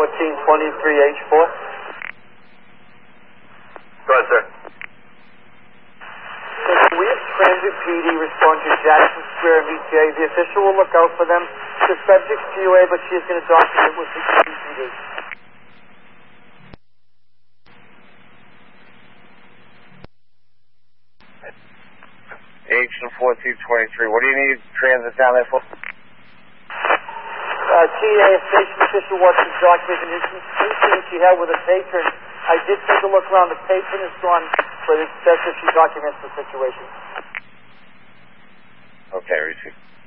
1423H4. Go ahead, sir. So we have Transit PD respond to Jackson Square MBTA. The official will look out for them. The subject's PUA, but she is going to document with the PD. Agent 1423. What do you need transit down there for? TA station official wants to document an incident she had with a patron. I did take a look around. The patron is gone, but it's best if she documents the situation. Okay, receive.